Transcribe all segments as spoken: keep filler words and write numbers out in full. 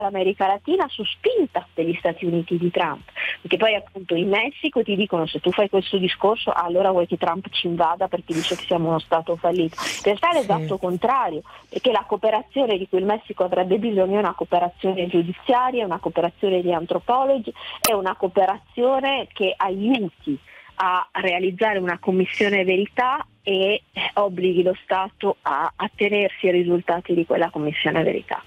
l'America Latina su spinta degli Stati Uniti di Trump, perché poi appunto in Messico ti dicono: se tu fai questo discorso allora vuoi che Trump ci invada perché dice che siamo uno Stato fallito. In realtà è l'esatto contrario, perché la cooperazione di cui il Messico avrebbe bisogno è una cooperazione giudiziaria, una cooperazione di antropologi, è una cooperazione che aiuti a realizzare una commissione verità e obblighi lo Stato a attenersi ai risultati di quella commissione verità.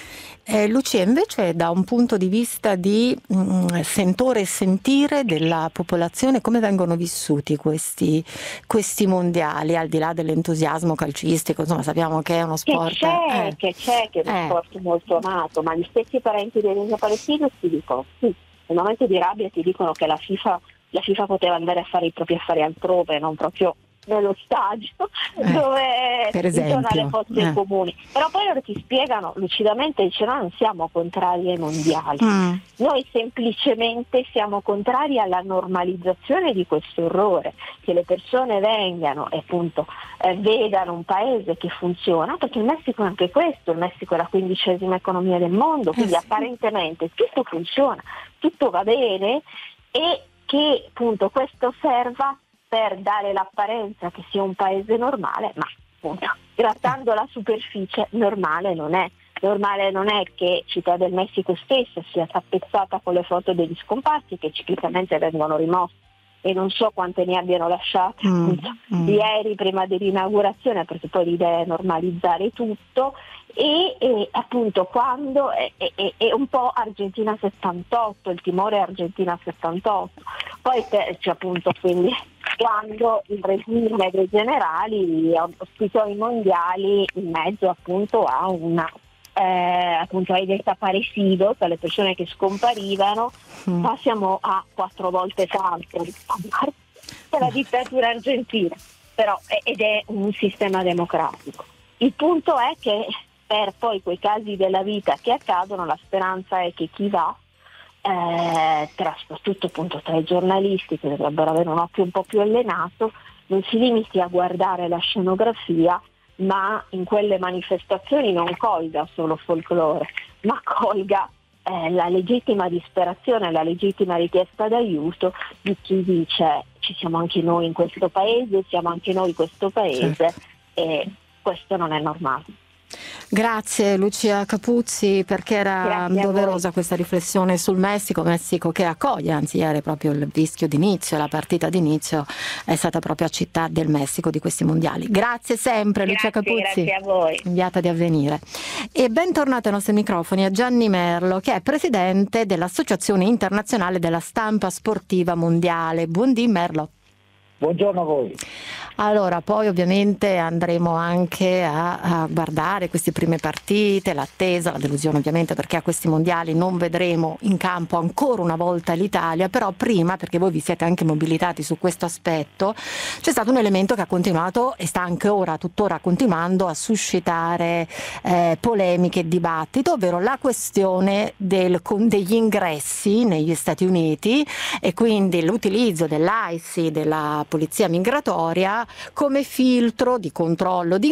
Eh, Lucia, invece da un punto di vista di mh, sentore e sentire della popolazione, come vengono vissuti questi, questi mondiali, al di là dell'entusiasmo calcistico? Insomma, sappiamo che è uno sport... Che c'è, eh. che c'è, che è uno eh. sport molto amato, ma gli stessi parenti dei palestinesi ti dicono sì, nel momento di rabbia ti dicono che la FIFA, la FIFA poteva andare a fare i propri affari altrove, non proprio nello stadio, eh, dove per intorno alle esempio, fosse eh. comuni. Però poi loro ti spiegano lucidamente, dicono: non siamo contrari ai mondiali, Mm. noi semplicemente siamo contrari alla normalizzazione di questo orrore, che le persone vengano e appunto eh, vedano un paese che funziona, perché il Messico è anche questo, il Messico è la quindicesima economia del mondo, quindi Eh sì. apparentemente tutto funziona, tutto va bene, e che appunto questo serva per dare l'apparenza che sia un paese normale, ma appunto grattando la superficie normale non è. Normale non è che Città del Messico stessa sia tappezzata con le foto degli scomparsi, che ciclicamente vengono rimosse e non so quante ne abbiano lasciate Mm, appunto mm. ieri prima dell'inaugurazione, perché poi l'idea è normalizzare tutto. E, e appunto quando è, è, è un po' Argentina settantotto, il timore è Argentina settantotto, poi c'è appunto quindi quando il regime dei generali ospitò i mondiali in mezzo appunto a una eh, appunto hai detto Aparecido, per le persone che scomparivano, Mm. ma siamo a quattro volte tanto per la dittatura argentina, però ed è un sistema democratico. Il punto è che per poi quei casi della vita che accadono, la speranza è che chi va, eh, tra, soprattutto appunto tra i giornalisti che dovrebbero avere un occhio un po' più allenato, non si limiti a guardare la scenografia, ma in quelle manifestazioni non colga solo folklore, ma colga eh, la legittima disperazione, la legittima richiesta d'aiuto di chi dice: ci siamo anche noi in questo paese, siamo anche noi questo paese, certo. E questo non è normale. Grazie Lucia Capuzzi, perché era Grazie a doverosa voi. questa riflessione sul Messico, Messico che accoglie, anzi ieri proprio il vischio d'inizio, la partita d'inizio è stata proprio a Città del Messico di questi mondiali. Grazie sempre Grazie, Lucia Capuzzi, grazie a voi. inviata di Avvenire. E bentornato ai nostri microfoni a Gianni Merlo, che è presidente dell'Associazione Internazionale della Stampa Sportiva Mondiale. Buondì Merlo. Buongiorno a voi. Allora, poi ovviamente andremo anche a, a guardare queste prime partite, l'attesa, la delusione ovviamente, perché a questi mondiali non vedremo in campo ancora una volta l'Italia, però prima, perché voi vi siete anche mobilitati su questo aspetto, c'è stato un elemento che ha continuato e sta anche ora, tuttora continuando a suscitare eh, polemiche e dibattito, ovvero la questione del, con, degli ingressi negli Stati Uniti e quindi l'utilizzo dell'I C E, della polizia migratoria, come filtro di controllo di